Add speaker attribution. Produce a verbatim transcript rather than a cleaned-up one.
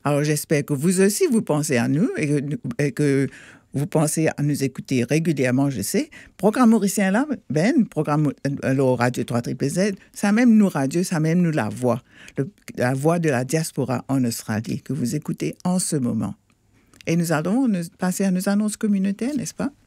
Speaker 1: Alors, j'espère que vous aussi, vous pensez à nous et que, et que vous pensez à nous écouter régulièrement, je sais. Programme Mauricien là, ben, programme alors, Radio trois Z Z, ça même nous radio, ça même nous la voix, le, la voix de la diaspora en Australie que vous écoutez en ce moment. Et nous allons nous passer à nos annonces communautaires, n'est-ce pas?